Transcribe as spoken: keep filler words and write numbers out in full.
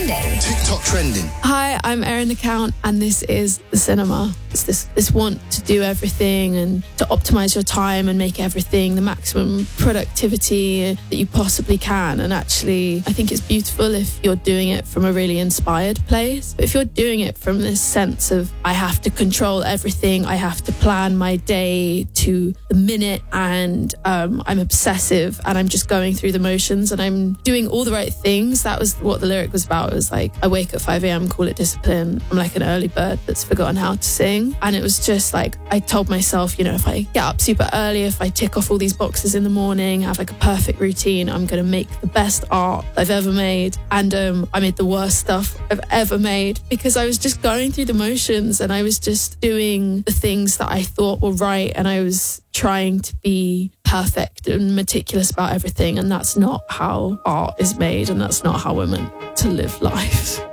trending. TikTok trending. Hi, I'm Erin the Count, and this is The Cinema. It's this, this want to do everything and to optimize your time and make everything the maximum productivity that you possibly can. And actually, I think it's beautiful if you're doing it from a really inspired place. But if you're doing it from this sense of, I have to control everything, I have to plan my day to the minute, and um, I'm obsessive and I'm just going through the motions and I'm doing all the right things. That was what the lyric was about. It was like, I wake at five a.m, call it discipline. I'm like an early bird that's forgotten how to sing. And it was just like, I told myself, you know, if I get up super early, if I tick off all these boxes in the morning, have like a perfect routine, I'm going to make the best art I've ever made. And um, I made the worst stuff I've ever made because I was just going through the motions and I was just doing the things that I thought were right. And I was trying to be perfect and meticulous about everything. And that's not how art is made. And that's not how we're meant to live life.